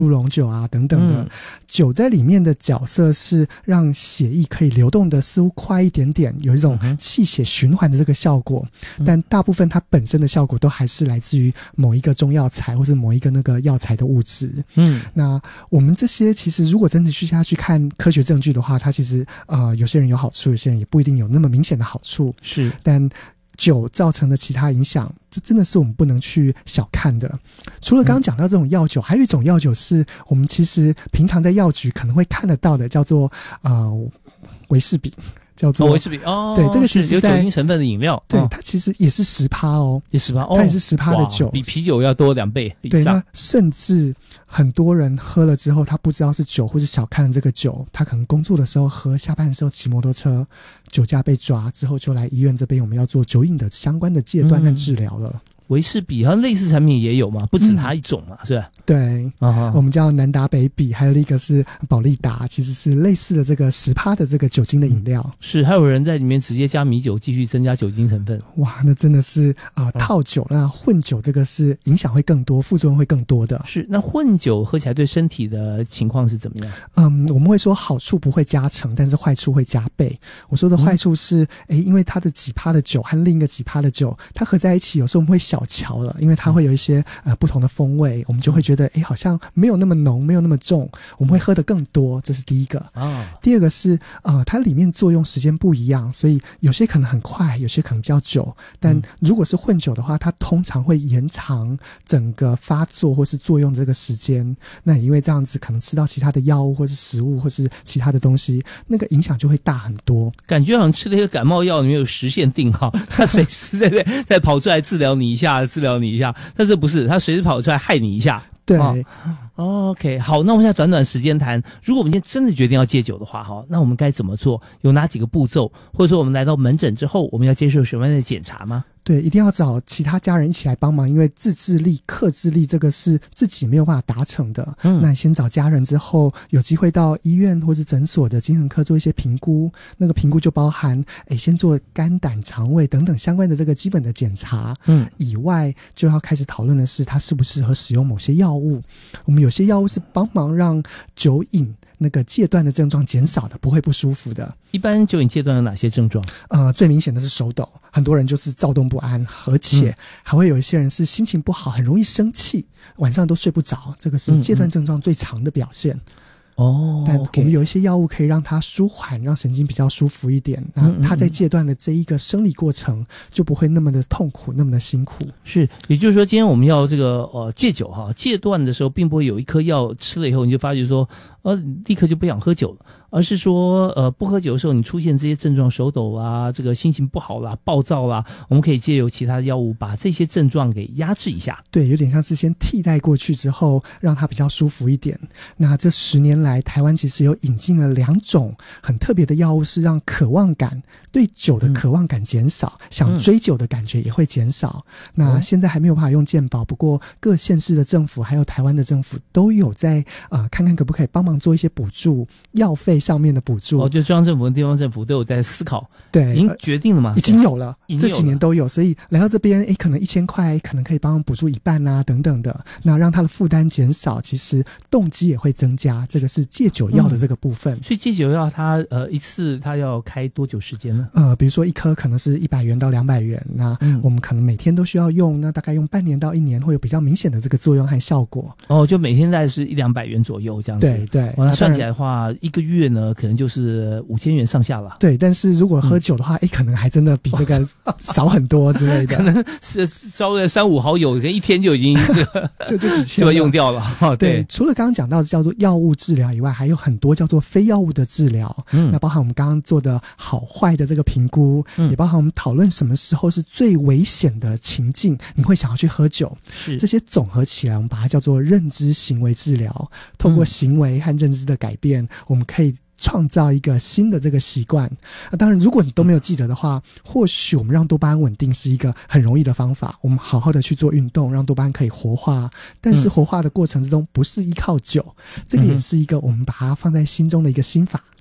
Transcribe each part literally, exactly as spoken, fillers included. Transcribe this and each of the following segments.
乌龙酒啊等等的、嗯、酒在里面的角色是让血液可以流动的似乎快一点点，有一种气血循环的这个效果、嗯、但大部分它本身的效果都还是来自于某一个中药材或是某一个那个药材的物质。嗯，那我们这些其实如果真的去下去看科学证据的话，它其实呃有些人有好处，有些人也不一定有那么明显的好处。是，但酒造成的其他影响，这真的是我们不能去小看的。除了刚刚讲到这种药酒、嗯、还有一种药酒是我们其实平常在药局可能会看得到的，叫做呃维士比，叫做维士比哦， 对，这个其实有酒精成分的饮料， 对、 哦， 它其实也是十趴哦， 也十趴，哦， 它也是十趴的酒， 比啤酒要多两倍以上。 对，那甚至很多人喝了之后，他不知道是酒，或是小看了这个酒，他可能工作的时候喝，下班的时候骑摩托车，酒驾被抓之后，就来医院这边我们要做酒瘾的相关的戒断和治疗了。嗯， 维士比好像类似产品也有嘛，不止它一种嘛，嗯、是吧？ 对，啊、我们叫南达北比，还有一个是保利达，其实是类似的这个十趴的这个酒精的饮料。嗯、 是，还有人在里面直接加米酒，继续增加酒精成分。 哇，那真的是啊、呃，套酒、嗯、那混酒这个是影响会更多，副作用会更多的。 是，那混酒喝起来对身体的情况是怎么样？ 嗯，我们会说好处不会加成，但是坏处会加倍。我说的坏处是，哎、嗯，因为它的几趴的酒和另一个几趴的酒，它合在一起，有时候我们会小瞧了，因为它会有一些呃不同的风味，我们就会觉得哎好像没有那么浓，没有那么重，我们会喝得更多，这是第一个啊。第二个是呃它里面作用时间不一样，所以有些可能很快，有些可能比较久。但如果是混酒的话，它通常会延长整个发作或是作用这个时间。那也因为这样子，可能吃到其他的药物或是食物或是其他的东西，那个影响就会大很多。 感觉好像吃了一个感冒药，里面有时限定号，它随时在在在跑出来治疗你一下，治疗你一下。但是不是，他随时跑出来害你一下。 对、 哦、，OK， 好，那我们现在短短时间谈，如果我们今天真的决定要戒酒的话，哈，那我们该怎么做？有哪几个步骤？或者说我们来到门诊之后，我们要接受什么样的检查吗？ 对，一定要找其他家人一起来帮忙，因为自制力、克制力这个是自己没有办法达成的。嗯，那你先找家人之后，有机会到医院或是诊所的精神科做一些评估。那个评估就包含，诶，先做肝胆肠胃等等相关的这个基本的检查。嗯，以外就要开始讨论的是，它适不适合使用某些药物。我们有些药物是帮忙让酒瘾那个戒断的症状减少的，不会不舒服的。 一般酒瘾戒断有哪些症状？ 呃，最明显的是手抖，很多人就是躁动不安，而且还会有一些人是心情不好，很容易生气，晚上都睡不着，这个是戒断症状最常的表现。哦，但我们有一些药物可以让它舒缓，让神经比较舒服一点。那它在戒断的这一个生理过程就不会那么的痛苦，那么的辛苦。 是，也就是说，今天我们要这个呃戒酒哈，戒断的时候，并不会有一颗药吃了以后，你就发觉说，呃，立刻就不想喝酒了。而是说，呃，不喝酒的时候，你出现这些症状，手抖啊，这个心情不好啦，暴躁啦，我们可以借由其他的药物把这些症状给压制一下。 对，有点像是先替代过去之后，让它比较舒服一点。那这十年来，台湾其实有引进了两种很特别的药物，是让渴望感对酒的渴望感减少，嗯、想追酒的感觉也会减少。嗯、那现在还没有办法用健保，不过各县市的政府还有台湾的政府都有在呃看看可不可以帮忙做一些补助，药费上面的补助。 哦，就中央政府跟地方政府都有在思考。 对， 已经决定了吗？ 已经有了， 已经有了， 这几年都有。所以来到这边，诶，可能一千块，可能可以帮忙补助一半啊，等等的。那让他的负担减少，其实动机也会增加。这个是戒酒药的这个部分。 嗯、所以戒酒药它呃一次它要开多久时间呢？ 呃，比如说一颗可能是一百元到两百元，那我们可能每天都需要用，那大概用半年到一年会有比较明显的这个作用和效果。 哦，就每天大概是一两百元左右这样子。 对对。 那算起来的话，一个月呢可能就是五千元上下了。 对，但是如果喝酒的话，哎、嗯，可能还真的比这个少很多之类的。 可能是招个三五好友，可能一天就已经这个就这几千就用掉了。哦、对, 对，除了刚刚讲到的叫做药物治疗以外，还有很多叫做非药物的治疗。嗯，那包含我们刚刚做的好坏的这个评估，嗯、也包含我们讨论什么时候是最危险的情境，你会想要去喝酒。 是这些总合起来，我们把它叫做认知行为治疗。透过行为和认知的改变，嗯、我们可以创造一个新的这个习惯。那当然如果你都没有记得的话，或许我们让多巴胺稳定是一个很容易的方法，我们好好的去做运动，让多巴胺可以活化。但是活化的过程之中不是依靠酒，这个也是一个我们把它放在心中的一个心法。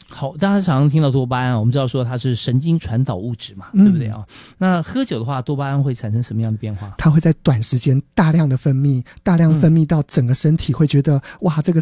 好，大家常常听到多巴胺，我们知道说它是神经传导物质嘛， 嗯、 对不对啊？那喝酒的话，多巴胺会产生什么样的变化？ 它会在短时间大量的分泌，大量分泌到整个身体会觉得、嗯、哇，这个